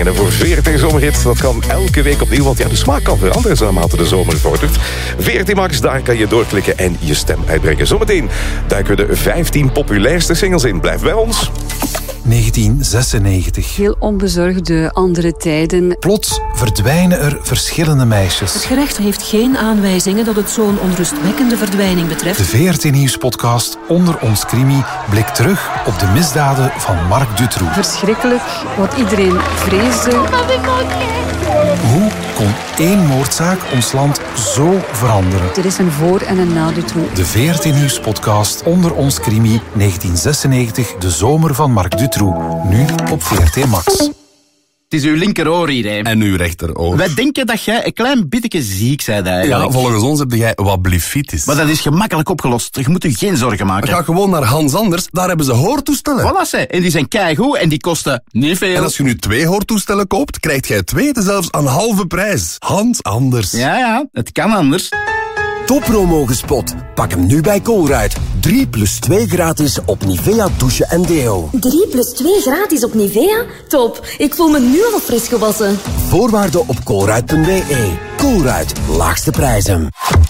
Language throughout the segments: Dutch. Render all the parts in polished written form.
En voor VRT Zomerhit, dat kan elke week opnieuw, want de smaak kan veranderen naarmate de zomer vordert. VRT Max, daar kan je doorklikken en je stem uitbrengen. Zometeen duiken we de 15 populairste singles in. Blijf bij ons. 1996. Heel onbezorgde andere tijden. Plots verdwijnen er verschillende meisjes. Het gerecht heeft geen aanwijzingen dat het zo'n onrustwekkende verdwijning betreft. De VRT Nieuws-podcast Onder ons Crimi blikt terug op de misdaden van Marc Dutroux. Verschrikkelijk, wat iedereen vreesde. Hoe kon één moordzaak ons land zo veranderen? Er is een voor- en een na Dutroux. De VRT Nieuws-podcast Onder ons Crimi 1996, de zomer van Marc Dutroux. Nu op VRT Max. Het is uw linkeroor hier, hè. En uw rechteroor. Wij denken dat jij een klein beetje ziek bent eigenlijk. Ja, volgens ons heb jij wat blifitis. Maar dat is gemakkelijk opgelost. Je moet je geen zorgen maken. Ga gewoon naar Hans Anders, daar hebben ze hoortoestellen. Voilà, ze. En die zijn keigoed en die kosten niet veel. En als je nu 2 hoortoestellen koopt, krijg jij 2 zelfs aan halve prijs. Hans Anders. Ja, het kan anders. Toppromo gespot. Pak hem nu bij Colruyt. 3 + 2 gratis op Nivea douche en deo. 3 + 2 gratis op Nivea? Top, ik voel me nu al fris gewassen. Voorwaarden op colruyt.be. Colruyt, laagste prijzen.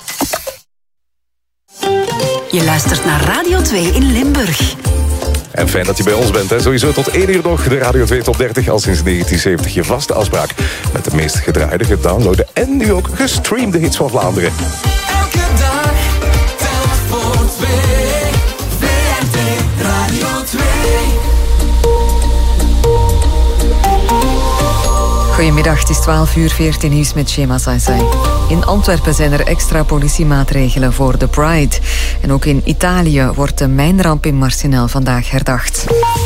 Je luistert naar Radio 2 in Limburg. En fijn dat je bij ons bent. Hè. Sowieso tot 1 uur nog de Radio 2 Top 30. Al sinds 1970 je vaste afspraak. Met de meest gedraaide, gedownloade en nu ook gestreamde hits van Vlaanderen. Elke dag telt voor 2. VRT Radio 2. Goedemiddag, het is 12 uur, 14 nieuws met Shema Saisai. In Antwerpen zijn er extra politiemaatregelen voor de Pride. En ook in Italië wordt de mijnramp in Marcinelle vandaag herdacht.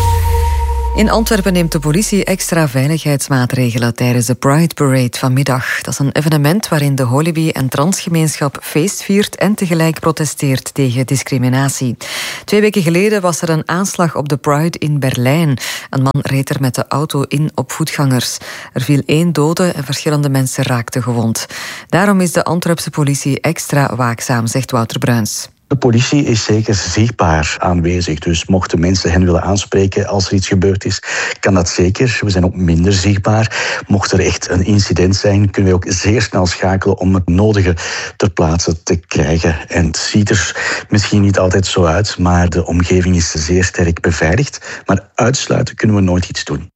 In Antwerpen neemt de politie extra veiligheidsmaatregelen tijdens de Pride Parade vanmiddag. Dat is een evenement waarin de Holy en transgemeenschap feest viert en tegelijk protesteert tegen discriminatie. 2 weken geleden was er een aanslag op de Pride in Berlijn. Een man reed er met de auto in op voetgangers. Er viel 1 dode en verschillende mensen raakten gewond. Daarom is de Antwerpse politie extra waakzaam, zegt Wouter Bruins. De politie is zeker zichtbaar aanwezig. Dus mochten mensen hen willen aanspreken als er iets gebeurd is, kan dat zeker. We zijn ook minder zichtbaar. Mocht er echt een incident zijn, kunnen we ook zeer snel schakelen om het nodige ter plaatse te krijgen. En het ziet er misschien niet altijd zo uit, maar de omgeving is zeer sterk beveiligd. Maar uitsluiten kunnen we nooit iets doen.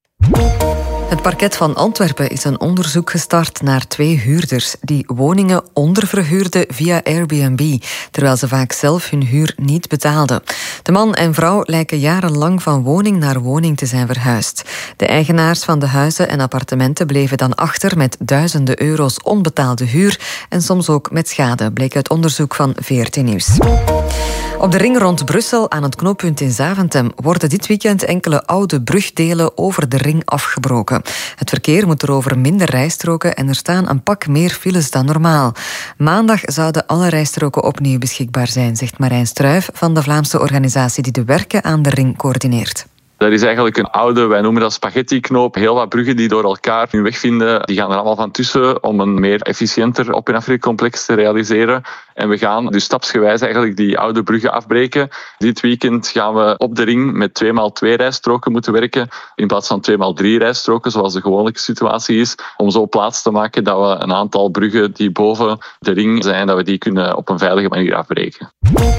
Het parket van Antwerpen is een onderzoek gestart naar 2 huurders die woningen onderverhuurden via Airbnb, terwijl ze vaak zelf hun huur niet betaalden. De man en vrouw lijken jarenlang van woning naar woning te zijn verhuisd. De eigenaars van de huizen en appartementen bleven dan achter met duizenden euro's onbetaalde huur en soms ook met schade, bleek uit onderzoek van VRT Nieuws. Op de ring rond Brussel aan het knooppunt in Zaventem worden dit weekend enkele oude brugdelen over de ring afgebroken. Het verkeer moet er over minder rijstroken en er staan een pak meer files dan normaal. Maandag zouden alle rijstroken opnieuw beschikbaar zijn, zegt Marijn Struijf van de Vlaamse organisatie die de werken aan de ring coördineert. Dat is eigenlijk een oude, wij noemen dat spaghetti-knoop. Heel wat bruggen die door elkaar hun weg vinden, die gaan er allemaal van tussen om een meer efficiënter op- en afritcomplex te realiseren. En we gaan dus stapsgewijs eigenlijk die oude bruggen afbreken. Dit weekend gaan we op de ring met 2x2 rijstroken moeten werken, in plaats van 2x3 rijstroken, zoals de gewone situatie is, om zo plaats te maken dat we een aantal bruggen die boven de ring zijn, dat we die kunnen op een veilige manier afbreken.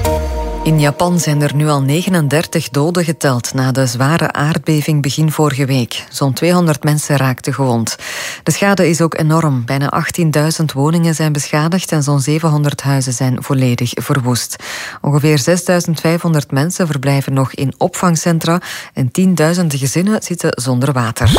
In Japan zijn er nu al 39 doden geteld na de zware aardbeving begin vorige week. Zo'n 200 mensen raakten gewond. De schade is ook enorm. Bijna 18.000 woningen zijn beschadigd en zo'n 700 huizen zijn volledig verwoest. Ongeveer 6.500 mensen verblijven nog in opvangcentra en tienduizenden gezinnen zitten zonder water.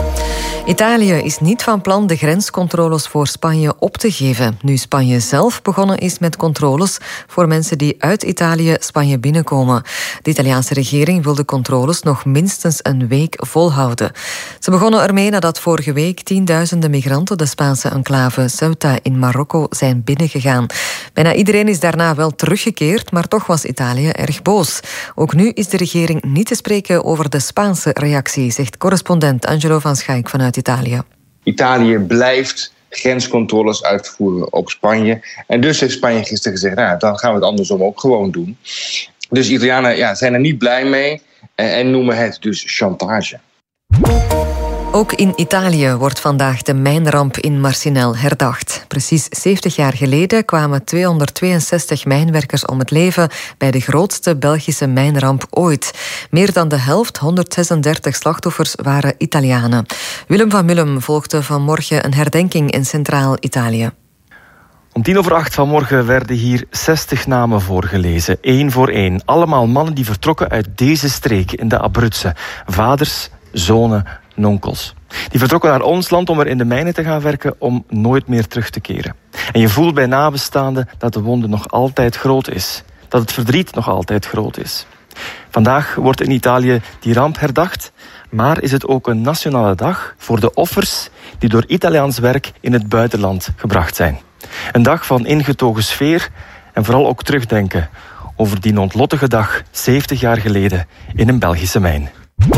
Italië is niet van plan de grenscontroles voor Spanje op te geven, nu Spanje zelf begonnen is met controles voor mensen die uit Italië Spanje binnenkomen. De Italiaanse regering wil de controles nog minstens een week volhouden. Ze begonnen ermee nadat vorige week tienduizenden migranten de Spaanse enclave Ceuta in Marokko zijn binnengegaan. Bijna iedereen is daarna wel teruggekeerd, maar toch was Italië erg boos. Ook nu is de regering niet te spreken over de Spaanse reactie, zegt correspondent Angelo van Schaik vanuit Italië. Italië blijft grenscontroles uitvoeren op Spanje. En dus heeft Spanje gisteren gezegd, nou, dan gaan we het andersom ook gewoon doen. Dus Italianen zijn er niet blij mee en noemen het dus chantage. Ook in Italië wordt vandaag de mijnramp in Marcinelle herdacht. Precies 70 jaar geleden kwamen 262 mijnwerkers om het leven bij de grootste Belgische mijnramp ooit. Meer dan de helft, 136 slachtoffers, waren Italianen. Willem van Mullum volgde vanmorgen een herdenking in Centraal-Italië. Om 7:10 vanmorgen werden hier 60 namen voorgelezen, één voor één. Allemaal mannen die vertrokken uit deze streek in de Abruzzen. Vaders, zonen, onkels. Die vertrokken naar ons land om er in de mijnen te gaan werken om nooit meer terug te keren. En je voelt bij nabestaanden dat de wonde nog altijd groot is. Dat het verdriet nog altijd groot is. Vandaag wordt in Italië die ramp herdacht, maar is het ook een nationale dag voor de offers die door Italiaans werk in het buitenland gebracht zijn. Een dag van ingetogen sfeer en vooral ook terugdenken over die noodlottige dag 70 jaar geleden in een Belgische mijn.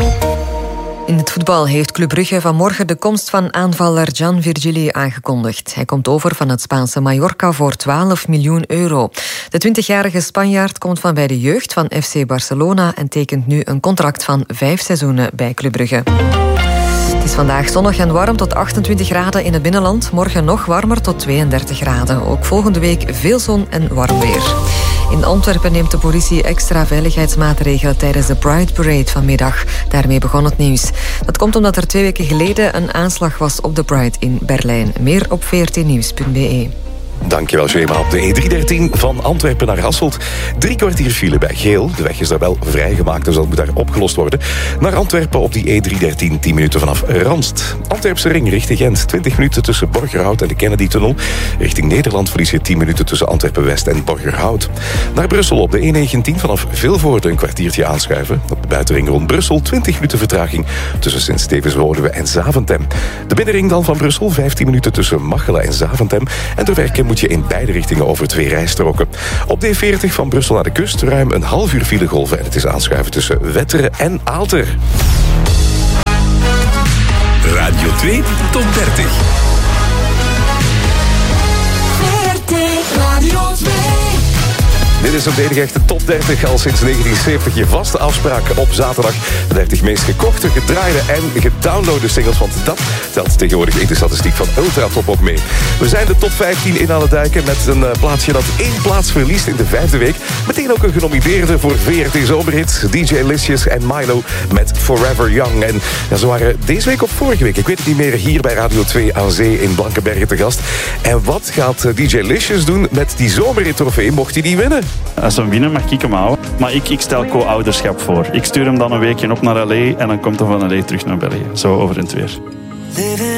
In het voetbal heeft Club Brugge vanmorgen de komst van aanvaller Gian Virgili aangekondigd. Hij komt over van het Spaanse Mallorca voor 12 miljoen euro. De 20-jarige Spanjaard komt van bij de jeugd van FC Barcelona en tekent nu een contract van 5 seizoenen bij Club Brugge. Het is vandaag zonnig en warm tot 28 graden in het binnenland. Morgen nog warmer tot 32 graden. Ook volgende week veel zon en warm weer. In Antwerpen neemt de politie extra veiligheidsmaatregelen tijdens de Pride Parade vanmiddag. Daarmee begon het nieuws. Dat komt omdat er 2 weken geleden een aanslag was op de Pride in Berlijn. Meer op vrtnieuws.be. Dankjewel, Shema. Op de E313 van Antwerpen naar Hasselt. 3 kwartier file bij Geel. De weg is daar wel vrijgemaakt, dus dat moet daar opgelost worden. Naar Antwerpen op die E313, 10 minuten vanaf Ranst. Antwerpse ring richting Gent. 20 minuten tussen Borgerhout en de Kennedy-tunnel. Richting Nederland verlies je 10 minuten tussen Antwerpen-West en Borgerhout. Naar Brussel op de E19 vanaf Vilvoorde een kwartiertje aanschuiven. Op de buitenring rond Brussel 20 minuten vertraging tussen Sint-Stevens-Woluwe en Zaventem. De binnenring dan van Brussel 15 minuten tussen Machelen en Zaventem. En door werken moet je in beide richtingen over 2 rijstroken. Op de E40 van Brussel naar de kust ruim een half uur filegolven en het is aanschuiven tussen Wetteren en Aalter. Radio 2 Top 30. Radio 2. Dit is op de enige echte top 30 al sinds 1970. Je vaste afspraak op zaterdag. De 30 meest gekochte, gedraaide en gedownloade singles. Want dat telt tegenwoordig in de statistiek van Ultratop ook mee. We zijn de top 15 in aan het duiken met een plaatsje dat 1 plaats verliest in de 5e week. Meteen ook een genomineerde voor VRT Zomerhit. DJ Licious en Milo met Forever Young. En ja, ze waren deze week of vorige week, ik weet het niet meer, hier bij Radio 2 aan Zee in Blankenbergen te gast. En wat gaat DJ Licious doen met die Zomerhit trofee, mocht hij die winnen? Als we winnen mag ik hem houden. Maar ik stel co-ouderschap voor. Ik stuur hem dan een weekje op naar L.A. en dan komt hij van L.A. terug naar België. Zo over en weer.